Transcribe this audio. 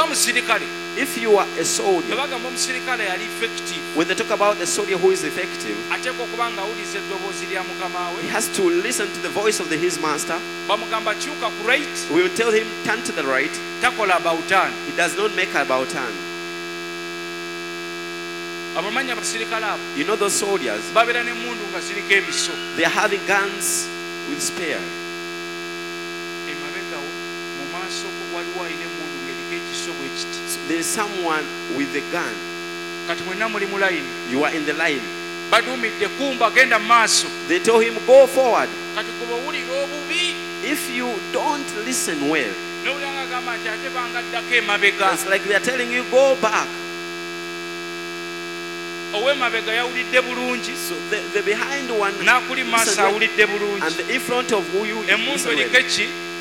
bw'oba musirikale If you are a soldier, bagamba omusirikale yali effective when they talk about the soldier who is effective, ateekwa okuba nga awuliriza eddoboozi lya mukama he we has to listen to the voice of his master. bamugamba kyuka ku right We will tell him, turn to the right. takola about turn. He does not make about turn. abamanyi abasirikale abo You know those soldiers, babeera n'emmundu nga ziriko emiso they are having guns with spear. emabegawo mu maaso waliwo alina emmundu ng'eriko ekiso bwe kiti So there is someone with a gun. kati mwenna muli mu layini You are in the line. baduumidde kumba genda mu maaso They told him, go forward. kati kuba owulira obubi If you don't listen well, n'owulira nga agamba nti ate bangaddako emabega it's like they are telling you, go back. ow'emabega yawulidde bulungi So the behind one n'akuli mu maaso listen well, awulidde and bulungi the in front of who you emmundu listen eriko well. eki